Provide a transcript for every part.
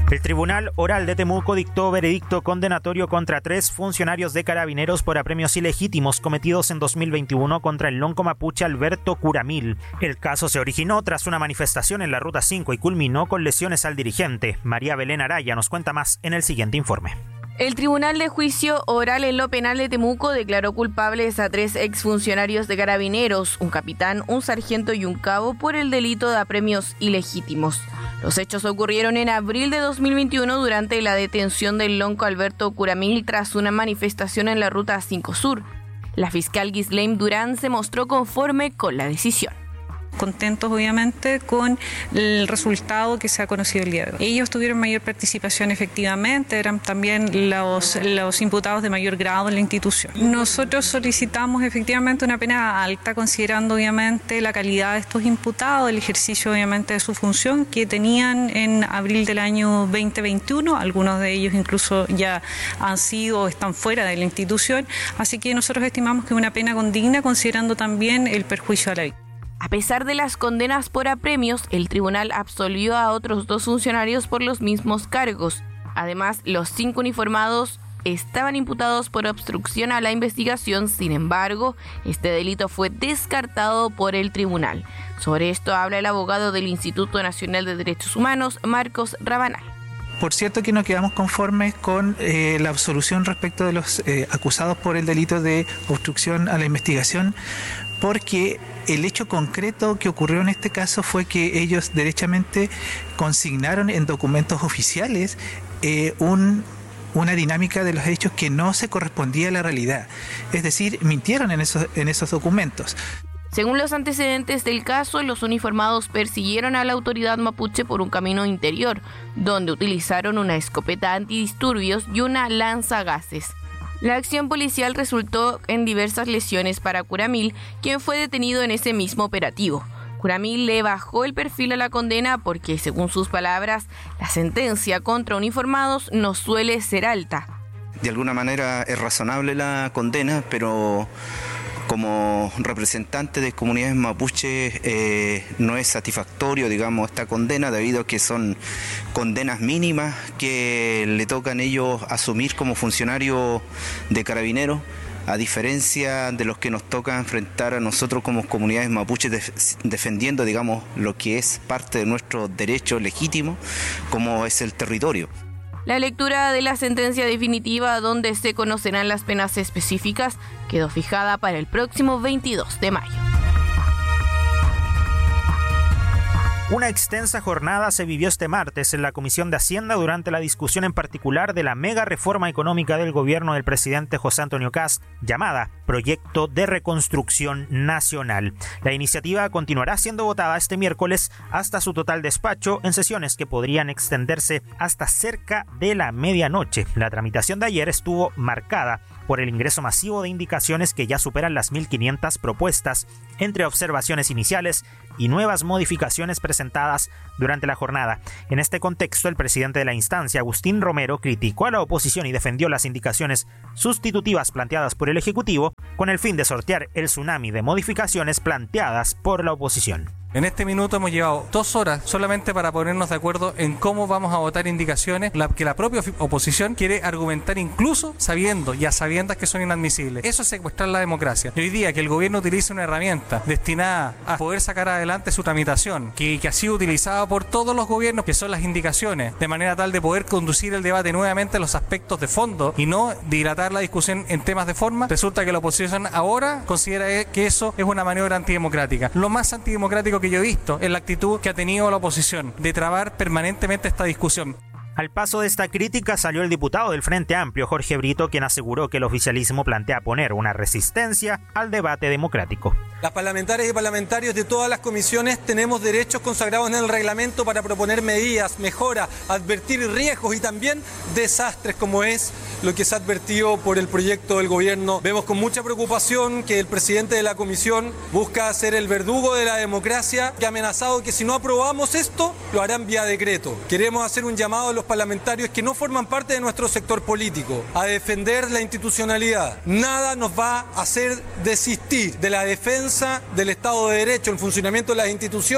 El Tribunal Oral de Temuco dictó veredicto condenatorio contra 3 funcionarios de Carabineros por apremios ilegítimos cometidos en 2021 contra el lonco mapuche Alberto Curamil. El caso se originó tras una manifestación en la Ruta 5 y culminó con lesiones al dirigente. María Belén Araya nos cuenta más en el siguiente informe. El Tribunal de Juicio Oral en lo Penal de Temuco declaró culpables a 3 exfuncionarios de Carabineros, un capitán, un sargento y un cabo, por el delito de apremios ilegítimos. Los hechos ocurrieron en abril de 2021 durante la detención del lonco Alberto Curamil tras una manifestación en la Ruta 5 Sur. La fiscal Ghislaine Durán se mostró conforme con la decisión. Contentos obviamente con el resultado que se ha conocido el día de hoy. Ellos tuvieron mayor participación efectivamente, eran también los imputados de mayor grado en la institución. Nosotros solicitamos efectivamente una pena alta, considerando obviamente la calidad de estos imputados, el ejercicio obviamente de su función que tenían en abril del año 2021, algunos de ellos incluso ya han sido o están fuera de la institución, así que nosotros estimamos que una pena condigna, considerando también el perjuicio a la víctima. A pesar de las condenas por apremios, el tribunal absolvió a otros 2 funcionarios por los mismos cargos. Además, los 5 uniformados estaban imputados por obstrucción a la investigación. Sin embargo, este delito fue descartado por el tribunal. Sobre esto habla el abogado del Instituto Nacional de Derechos Humanos, Marcos Rabanal. Por cierto que no quedamos conformes con la absolución respecto de los acusados por el delito de obstrucción a la investigación, porque el hecho concreto que ocurrió en este caso fue que ellos derechamente consignaron en documentos oficiales una dinámica de los hechos que no se correspondía a la realidad. Es decir, mintieron en esos documentos. Según los antecedentes del caso, los uniformados persiguieron a la autoridad mapuche por un camino interior, donde utilizaron una escopeta antidisturbios y una lanzagases. La acción policial resultó en diversas lesiones para Curamil, quien fue detenido en ese mismo operativo. Curamil le bajó el perfil a la condena porque, según sus palabras, la sentencia contra uniformados no suele ser alta. De alguna manera es razonable la condena, pero como representante de comunidades mapuche no es satisfactorio, digamos, esta condena, debido a que son condenas mínimas que le tocan a ellos asumir como funcionarios de Carabineros, a diferencia de los que nos toca enfrentar a nosotros como comunidades mapuches defendiendo, digamos, lo que es parte de nuestro derecho legítimo, como es el territorio. La lectura de la sentencia definitiva, donde se conocerán las penas específicas, quedó fijada para el próximo 22 de mayo. Una extensa jornada se vivió este martes en la Comisión de Hacienda durante la discusión en particular de la mega reforma económica del gobierno del presidente José Antonio Kast, llamada Proyecto de Reconstrucción Nacional. La iniciativa continuará siendo votada este miércoles hasta su total despacho, en sesiones que podrían extenderse hasta cerca de la medianoche. La tramitación de ayer estuvo marcada por el ingreso masivo de indicaciones que ya superan las 1.500 propuestas, entre observaciones iniciales y nuevas modificaciones presentadas durante la jornada. En este contexto, el presidente de la instancia, Agustín Romero, criticó a la oposición y defendió las indicaciones sustitutivas planteadas por el Ejecutivo, con el fin de sortear el tsunami de modificaciones planteadas por la oposición. En este minuto hemos llevado 2 horas solamente para ponernos de acuerdo en cómo vamos a votar indicaciones que la propia oposición quiere argumentar, incluso sabiendo y a sabiendas que son inadmisibles. Eso es secuestrar la democracia. Y hoy día que el gobierno utilice una herramienta destinada a poder sacar adelante su tramitación, que ha sido utilizada por todos los gobiernos, que son las indicaciones, de manera tal de poder conducir el debate nuevamente a los aspectos de fondo y no dilatar la discusión en temas de forma, resulta que la oposición ahora considera que eso es una maniobra antidemocrática. Lo más antidemocrático que yo he visto es la actitud que ha tenido la oposición de trabar permanentemente esta discusión. Al paso de esta crítica salió el diputado del Frente Amplio, Jorge Brito, quien aseguró que el oficialismo plantea poner una resistencia al debate democrático. Las parlamentarias y parlamentarios de todas las comisiones tenemos derechos consagrados en el reglamento para proponer medidas, mejoras, advertir riesgos y también desastres, como es lo que se ha advertido por el proyecto del gobierno. Vemos con mucha preocupación que el presidente de la comisión busca ser el verdugo de la democracia, que ha amenazado que si no aprobamos esto, lo harán vía decreto. Queremos hacer un llamado a los parlamentarios que no forman parte de nuestro sector político a defender la institucionalidad. Nada nos va a hacer desistir de la defensa del Estado de Derecho, el funcionamiento de las instituciones.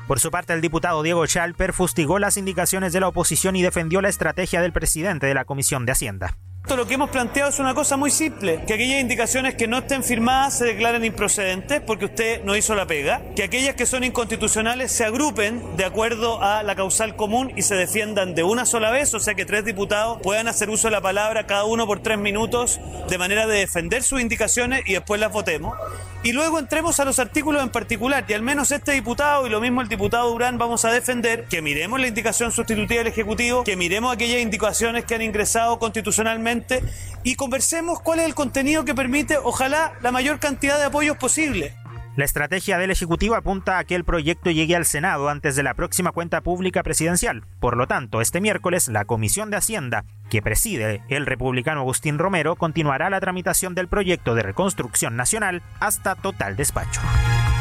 Por su parte, el diputado Diego Chalper fustigó las indicaciones de la oposición y defendió la estrategia del presidente de la Comisión de Hacienda. Lo que hemos planteado es una cosa muy simple, que aquellas indicaciones que no estén firmadas se declaren improcedentes porque usted no hizo la pega, que aquellas que son inconstitucionales se agrupen de acuerdo a la causal común y se defiendan de una sola vez, o sea que 3 diputados puedan hacer uso de la palabra cada uno por 3 minutos de manera de defender sus indicaciones y después las votemos. Y luego entremos a los artículos en particular, y al menos este diputado y lo mismo el diputado Durán vamos a defender que miremos la indicación sustitutiva del Ejecutivo, que miremos aquellas indicaciones que han ingresado constitucionalmente y conversemos cuál es el contenido que permite, ojalá, la mayor cantidad de apoyos posible. La estrategia del Ejecutivo apunta a que el proyecto llegue al Senado antes de la próxima cuenta pública presidencial. Por lo tanto, este miércoles, la Comisión de Hacienda, que preside el republicano Agustín Romero, continuará la tramitación del proyecto de reconstrucción nacional hasta total despacho.